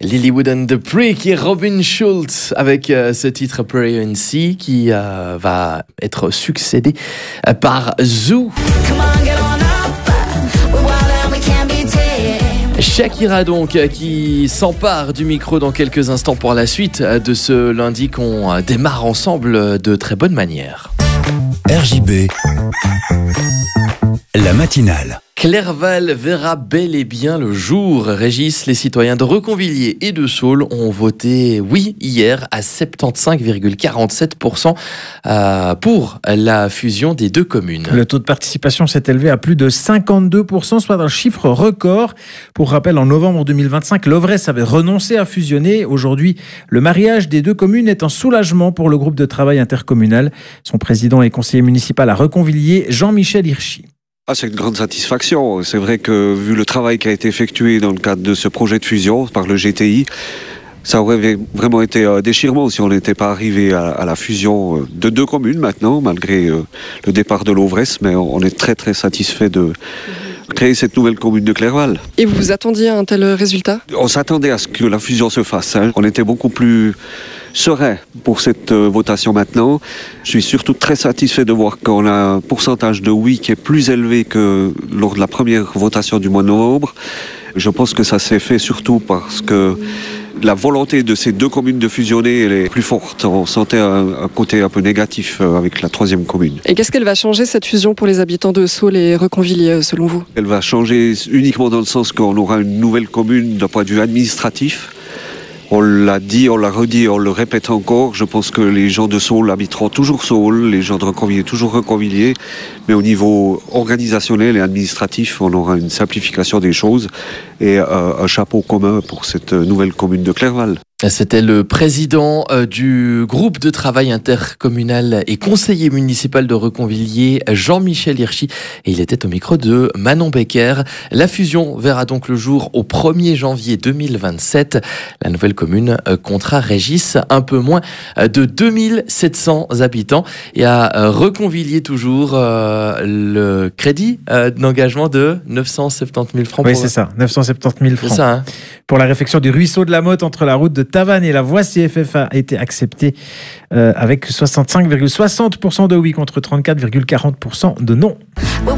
Lilywood and the Prick et Robin Schulz avec ce titre Pray and See qui va être succédé par Zoo. Shakira donc qui s'empare du micro dans quelques instants pour la suite de ce lundi qu'on démarre ensemble de très bonne manière. RJB, la matinale. Clerval verra bel et bien le jour. Régis, les citoyens de Reconvilliers et de Saules ont voté oui hier à 75,47% pour la fusion des deux communes. Le taux de participation s'est élevé à plus de 52%, soit un chiffre record. Pour rappel, en novembre 2025, l'Ovresse avait renoncé à fusionner. Aujourd'hui, le mariage des deux communes est un soulagement pour le groupe de travail intercommunal. Son président et conseiller municipal à Reconvilliers, Jean-Michel Hirschi. C'est une grande satisfaction. C'est vrai que vu le travail qui a été effectué dans le cadre de ce projet de fusion par le GTI, ça aurait vraiment été un déchirement si on n'était pas arrivé à la fusion de deux communes maintenant, malgré le départ de l'Ovresse. Mais on est très très satisfait de créer cette nouvelle commune de Clerval. Et vous vous attendiez à un tel résultat ? On s'attendait à ce que la fusion se fasse. On était beaucoup plus serein pour cette votation maintenant. Je suis surtout très satisfait de voir qu'on a un pourcentage de oui qui est plus élevé que lors de la première votation du mois de novembre. Je pense que ça s'est fait surtout parce que la volonté de ces deux communes de fusionner, elle est plus forte. On sentait un côté un peu négatif avec la troisième commune. Et qu'est-ce qu'elle va changer, cette fusion, pour les habitants de Saules et Reconvilliers, selon vous ? Elle va changer uniquement dans le sens qu'on aura une nouvelle commune d'un point de vue administratif. On l'a dit, on l'a redit, on le répète encore. Je pense que les gens de Saules habiteront toujours Saules, les gens de Reconvilliers toujours Reconvilliers. Mais au niveau organisationnel et administratif, on aura une simplification des choses et un chapeau commun pour cette nouvelle commune de Clerval. C'était le président du groupe de travail intercommunal et conseiller municipal de Reconvilliers, Jean-Michel Hirschi, et il était au micro de Manon Becker. La fusion verra donc le jour au 1er janvier 2027. La nouvelle commune comptera, Régis, un peu moins de 2700 habitants. Et à Reconvilliers toujours, le crédit d'engagement de 970 000 francs. Oui, c'est ça, 970 000 francs. C'est ça, hein. Pour la réfection du ruisseau de la Motte entre la route de Tavannes et la voie CFF a été acceptée avec 65,60% de oui contre 34,40% de non.